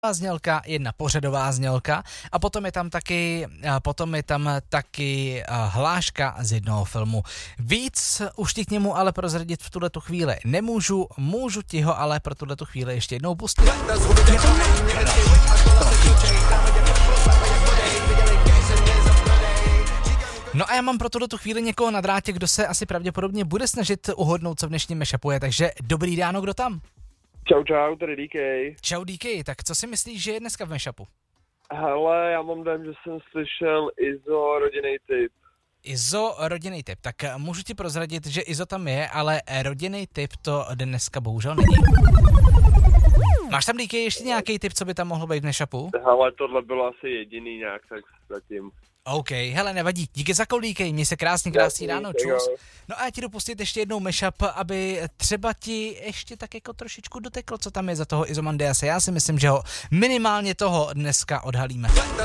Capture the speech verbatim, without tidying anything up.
znělka, jedna pořadová znělka a potom je tam taky, potom je tam taky hláška z jednoho filmu. Víc už ti k němu ale prozradit v tuhletu chvíli nemůžu, můžu ti ho ale pro tuhletu chvíli ještě jednou pustit. No a já mám pro tuhletu chvíli někoho na drátě, kdo se asi pravděpodobně bude snažit uhodnout, co v dnešním mashupu je, takže dobrý ráno, kdo tam? Čau, čau, tady D K. Čau D K, tak co si myslíš, že je dneska v mashupu? Hele, já mám dojem, že jsem slyšel Izo rodinný typ. Izo rodinný typ, tak můžu ti prozradit, že Izo tam je, ale rodinný typ to dneska bohužel není. Máš tam D K ještě nějaký typ, co by tam mohlo být v mashupu? Hele, tohle bylo asi jediný nějak tak zatím. OK, hele, nevadí. Díky za call, D K, měj se krásně, krásný ráno, čus. No a já ti jdu pustit ještě jednou mashup, aby třeba ti ještě tak jako trošičku doteklo, co tam je za toho Izomandiase. Já si myslím, že ho minimálně toho dneska odhalíme.